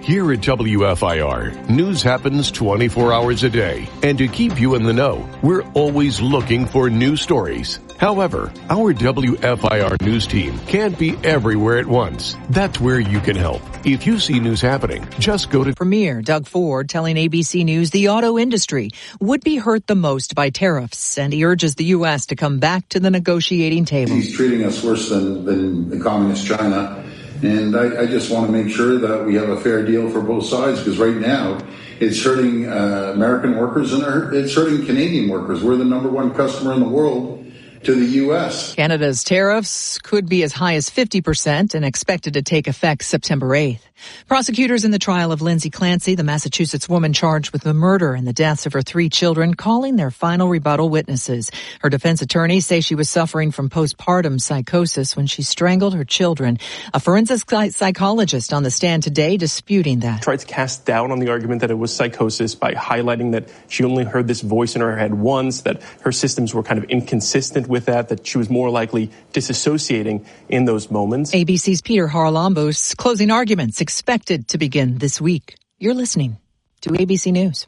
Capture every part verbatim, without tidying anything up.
Here at W F I R, news happens twenty-four hours a day. And to keep you in the know, we're always looking for new stories. However, our W F I R news team can't be everywhere at once. That's where you can help. If you see news happening, just go to Premier Doug Ford telling A B C News the auto industry would be hurt the most by tariffs, and he urges the U S to come back to the negotiating table. He's treating us worse than, than the communist China. And I, I just want to make sure that we have a fair deal for both sides, because right now it's hurting uh, American workers and it's hurting Canadian workers. We're the number one customer in the world to the U S. Canada's tariffs could be as high as fifty percent and expected to take effect September eighth. Prosecutors in the trial of Lindsay Clancy, the Massachusetts woman charged with the murder and the deaths of her three children, calling their final rebuttal witnesses. Her defense attorneys say she was suffering from postpartum psychosis when she strangled her children. A forensic psychologist on the stand today disputing that. Tried to cast doubt on the argument that it was psychosis by highlighting that she only heard this voice in her head once, that her systems were kind of inconsistent with that, that she was more likely disassociating in those moments. A B C's Peter Haralambos closing arguments expected to begin this week. You're listening to A B C News.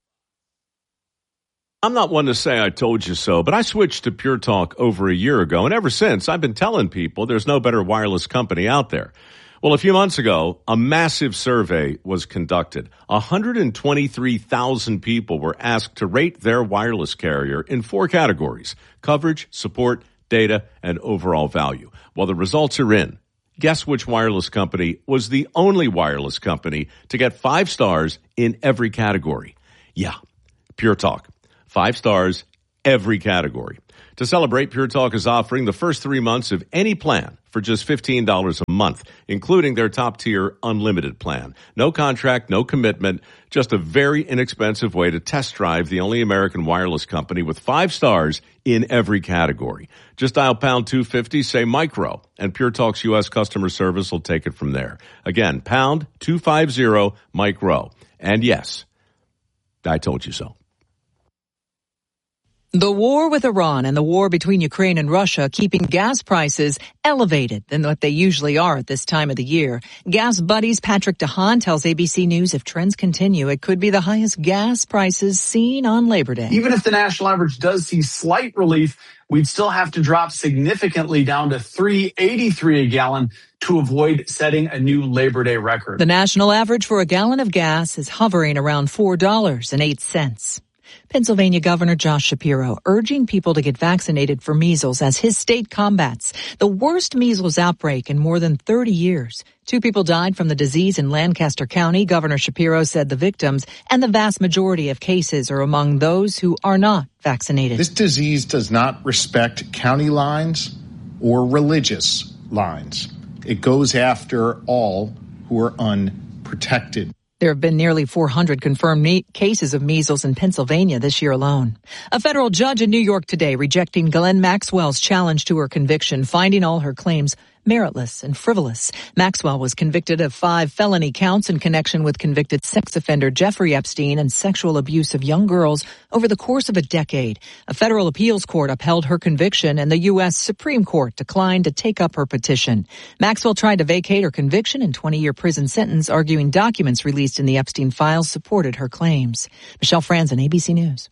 I'm not one to say I told you so, but I switched to Pure Talk over a year ago, and ever since I've been telling people there's no better wireless company out there. Well, a few months ago, a massive survey was conducted. one hundred twenty-three thousand people were asked to rate their wireless carrier in four categories: coverage, support, data, and overall value. Well, the results are in. Guess which wireless company was the only wireless company to get five stars in every category? Yeah, Pure Talk. Five stars, every category. To celebrate, Pure Talk is offering the first three months of any plan for just fifteen dollars a month, including their top-tier unlimited plan. No contract, no commitment, just a very inexpensive way to test drive the only American wireless company with five stars in every category. Just dial pound two fifty, say micro, and Pure Talk's U S customer service will take it from there. Again, pound two fifty, micro. And yes, I told you so. The war with Iran and the war between Ukraine and Russia keeping gas prices elevated than what they usually are at this time of the year. Gas Buddies Patrick DeHaan tells A B C News if trends continue, it could be the highest gas prices seen on Labor Day. Even if the national average does see slight relief, we'd still have to drop significantly down to three eighty-three a gallon to avoid setting a new Labor Day record. The national average for a gallon of gas is hovering around four dollars and eight cents. Pennsylvania Governor Josh Shapiro urging people to get vaccinated for measles as his state combats the worst measles outbreak in more than thirty years. Two people died from the disease in Lancaster County. Governor Shapiro said the victims and the vast majority of cases are among those who are not vaccinated. This disease does not respect county lines or religious lines. It goes after all who are unprotected. There have been nearly four hundred confirmed me- cases of measles in Pennsylvania this year alone. A federal judge in New York today rejecting Ghislaine Maxwell's challenge to her conviction, finding all her claims meritless and frivolous. Maxwell was convicted of five felony counts in connection with convicted sex offender Jeffrey Epstein and sexual abuse of young girls over the course of a decade. A federal appeals court upheld her conviction, and the U S Supreme Court declined to take up her petition. Maxwell tried to vacate her conviction and twenty-year prison sentence, arguing documents released in the Epstein files supported her claims. Michelle Franzen, A B C News.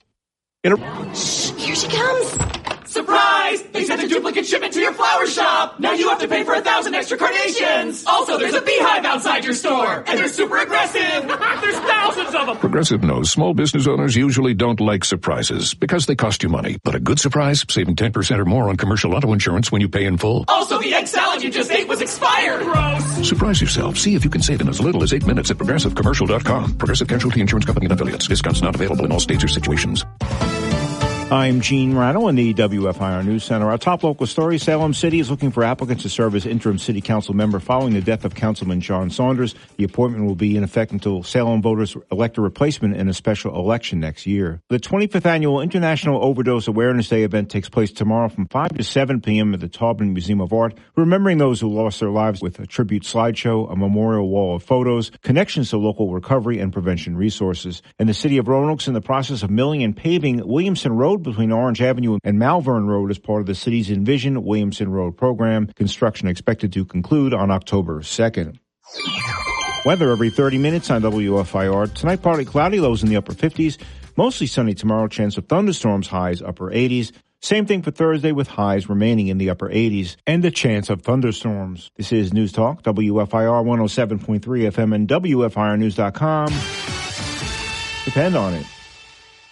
Shh, here she comes. Surprise! They sent a duplicate shipment to your flower shop. Now you have to pay for a thousand extra carnations. Also, there's a beehive outside your store. And they're super aggressive. There's thousands of them. Progressive knows small business owners usually don't like surprises because they cost you money. But a good surprise, saving ten percent or more on commercial auto insurance when you pay in full. Also, the egg salad you just ate was expired. Gross. Surprise yourself. See if you can save in as little as eight minutes at progressive commercial dot com. Progressive Casualty Insurance Company and affiliates. Discounts not available in all states or situations. I'm Gene Rano in the W F I R News Center. Our top local story, Salem City is looking for applicants to serve as interim city council member following the death of Councilman John Saunders. The appointment will be in effect until Salem voters elect a replacement in a special election next year. The twenty-fifth Annual International Overdose Awareness Day event takes place tomorrow from five to seven p.m. at the Taubman Museum of Art, remembering those who lost their lives with a tribute slideshow, a memorial wall of photos, connections to local recovery and prevention resources. And the city of Roanoke's in the process of milling and paving Williamson Road between Orange Avenue and Malvern Road as part of the city's Envision Williamson Road program. Construction expected to conclude on October second. Weather every thirty minutes on W F I R. Tonight, partly cloudy, lows in the upper fifties. Mostly sunny tomorrow, chance of thunderstorms, highs upper eighties. Same thing for Thursday with highs remaining in the upper eighties and a chance of thunderstorms. This is News Talk, W F I R one oh seven point three F M and W F I R news dot com. Depend on it.